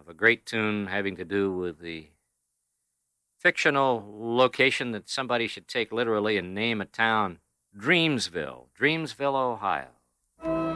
of a great tune having to do with the fictional location that somebody should take literally and name a town, Dreamsville, Ohio.